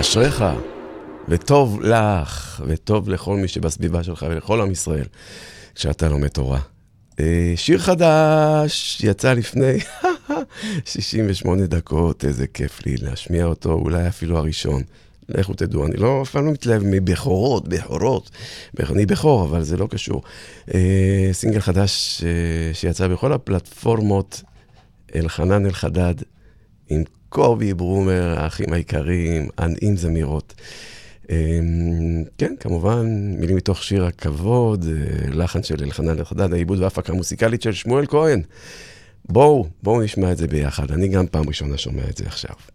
אשריך, וטוב לך, וטוב לכל מי שבסביבה שלך ולכל עם ישראל, כשאתה לומד תורה. שיר חדש יצא לפני 68 דקות, איזה כיף לי להשמיע אותו, אולי אפילו הראשון. לכו תדעו, אני לא אפילו מתלהב מבחורות, אני בחור, אבל זה לא קשור. סינגל חדש שיצא בכל הפלטפורמות, אלחנן אלחדד, עם קובי ברומר, האחים העיקריים, עם זמירות. כן, כמובן, מילים מתוך שיר הכבוד, לחן של אלחנן אלחדד, העיבוד וההפקה המוסיקלית של שמואל כהן. בואו נשמע את זה ביחד. אני גם פעם ראשונה שומע את זה עכשיו.